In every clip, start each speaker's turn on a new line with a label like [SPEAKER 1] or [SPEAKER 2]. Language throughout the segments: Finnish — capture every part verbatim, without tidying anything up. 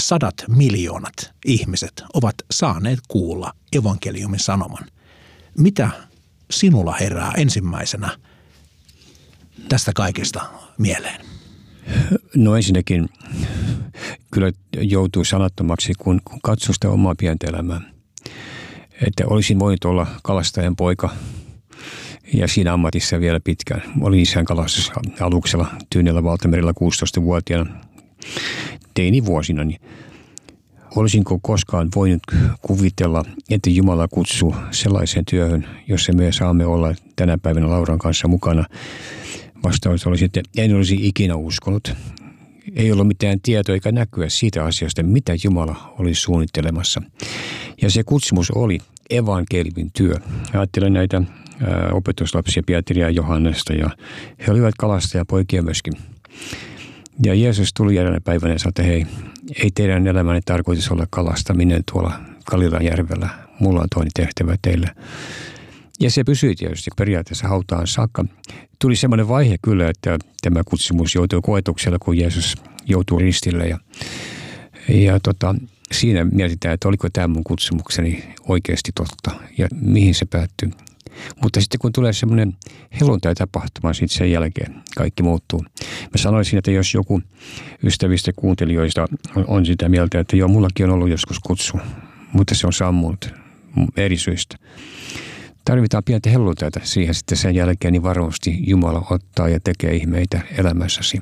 [SPEAKER 1] sadat miljoonat ihmiset ovat saaneet kuulla evankeliumin sanoman. Mitä sinulla herää ensimmäisenä tästä kaikesta mieleen?
[SPEAKER 2] No ensinnäkin kyllä joutuu sanattomaksi, kun, kun katsoo sitä omaa pientä elämää. Että olisin voinut olla kalastajan poika ja siinä ammatissa vielä pitkään. Olin isän kalastusaluksella Tyynellä valtamerellä kuusitoistavuotiaana teinivuosina. Niin olisinko koskaan voinut kuvitella, että Jumala kutsuu sellaiseen työhön, jossa me saamme olla tänä päivänä Lauran kanssa mukana? Vastaus olisi, että en olisi ikinä uskonut. Ei ollut mitään tietoa eikä näkyä siitä asiasta, mitä Jumala oli suunnittelemassa. Ja se kutsumus oli evankeliumin työ. Ajattelen näitä ää, opetuslapsia Pietaria ja Johannesta ja he olivat kalastajapoikia myöskin. Ja Jeesus tuli eräänä päivänä ja sanoi, että hei, ei teidän elämänne tarkoitus olla kalastaminen tuolla Galilean järvellä. Mulla on toinen tehtävä teille. Ja se pysyi tietysti periaatteessa hautaan saakka. Tuli semmoinen vaihe kyllä, että tämä kutsumus joutui koetuksella, kun Jeesus joutui ristille. Ja, ja tota, siinä mietitään, että oliko tämä mun kutsumukseni oikeasti totta ja mihin se päättyy. Mutta sitten kun tulee semmoinen helluntai-tapahtuma, sitten sen jälkeen kaikki muuttuu. Mä sanoisin, että jos joku ystävistä kuuntelijoista on, on sitä mieltä, että joo, mullakin on ollut joskus kutsu, mutta se on sammunut eri syistä. Tarvitaan pientä helluntaita siihen sitten sen jälkeen, niin varmasti Jumala ottaa ja tekee ihmeitä elämässäsi.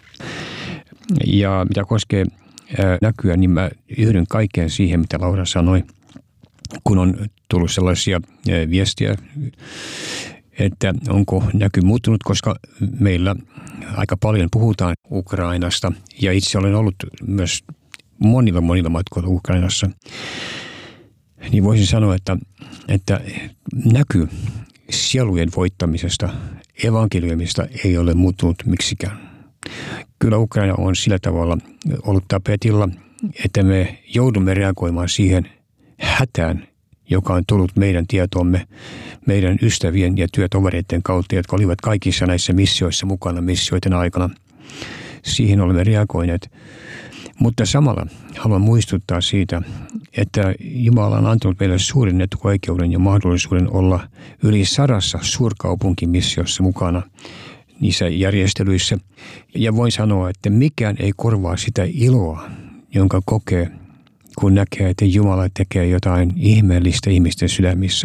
[SPEAKER 2] Ja mitä koskee ää, näkyä, niin mä yhdyn kaikkeen siihen, mitä Laura sanoi, kun on tullut sellaisia ää, viestiä, että onko näky muuttunut, koska meillä aika paljon puhutaan Ukrainasta ja itse olen ollut myös monilla monilla matkoilla Ukrainassa. Niin voisin sanoa, että, että näky sielujen voittamisesta, evankeliumista ei ole muuttunut miksikään. Kyllä Ukraina on sillä tavalla ollut tapetilla, että me joudumme reagoimaan siihen hätään, joka on tullut meidän tietoomme, meidän ystävien ja työtovereiden kautta, jotka olivat kaikissa näissä missioissa mukana missioiden aikana. Siihen olemme reagoineet. Mutta samalla haluan muistuttaa siitä, että Jumala on antanut meille suurin etuoikeuden ja mahdollisuuden olla yli sadassa suurkaupunkimissiossa mukana niissä järjestelyissä. Ja voin sanoa, että mikään ei korvaa sitä iloa, jonka kokee, kun näkee, että Jumala tekee jotain ihmeellistä ihmisten sydämissä.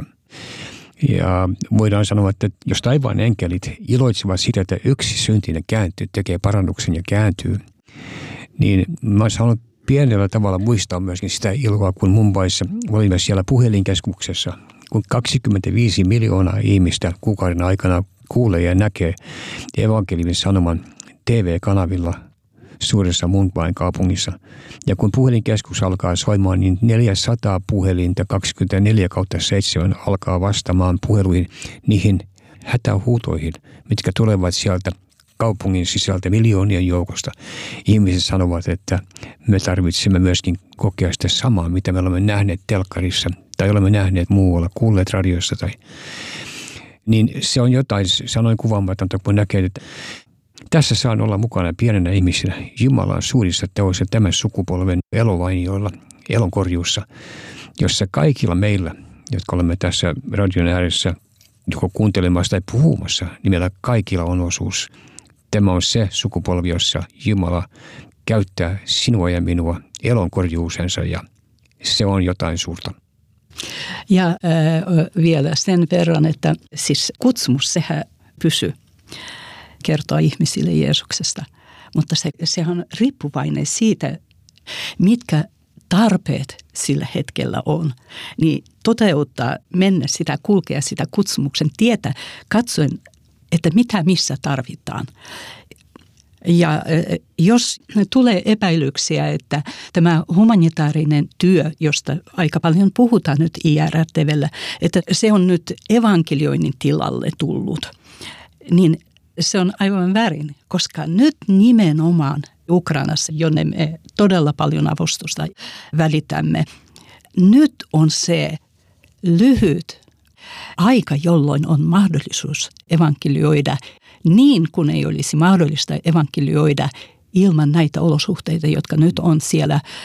[SPEAKER 2] Ja voidaan sanoa, että jos taivaan enkelit iloitsevat sitä, että yksi syntinen kääntyy, tekee parannuksen ja kääntyy, niin mä sanon pienellä tavalla muistaa myöskin sitä iloa, kun Mumbaiissa olimme siellä puhelinkeskuksessa, kun kaksikymmentäviisi miljoonaa ihmistä kuukauden aikana kuulee ja näkee evankeliumin sanoman T V-kanavilla suuressa Mumbain kaupungissa. Ja kun puhelinkeskus alkaa soimaan, niin neljäsataa puhelinta kaksikymmentäneljä kautta seitsemän alkaa vastaamaan puheluihin niihin hätähuutoihin, mitkä tulevat sieltä kaupungin sisältä miljoonien joukosta. Ihmiset sanovat, että me tarvitsemme myöskin kokea sitä samaa, mitä me olemme nähneet telkkarissa tai olemme nähneet muualla, kuulleet radiossa. Tai. Niin se on jotain, sanoin kuvaamatonta, kun näkee, että tässä saan olla mukana pienenä ihmisenä Jumalan suurissa teoissa tämän sukupolven elovainioilla, elonkorjuussa, jossa kaikilla meillä, jotka olemme tässä radion ääressä, joko kuuntelemassa tai puhumassa, niin meillä kaikilla on osuus. Tämä on se sukupolvi, jossa Jumala käyttää sinua ja minua elonkorjuusensa ja se on jotain suurta.
[SPEAKER 3] Ja äh, vielä sen verran, että siis kutsumus sehän pysyy kertoa ihmisille Jeesuksesta, mutta se, sehän on riippuvainen siitä, mitkä tarpeet sillä hetkellä on, niin toteuttaa, mennä sitä, kulkea sitä kutsumuksen tietä, katsoen, että mitä missä tarvitaan. Ja jos tulee epäilyksiä, että tämä humanitaarinen työ, josta aika paljon puhutaan nyt I R T-llä, että se on nyt evankelioinnin tilalle tullut, niin se on aivan väärin, koska nyt nimenomaan Ukrainassa, jonne me todella paljon avustusta välitämme, nyt on se lyhyt aika, jolloin on mahdollisuus evankelioida niin kuin ei olisi mahdollista evankelioida ilman näitä olosuhteita, jotka nyt on siellä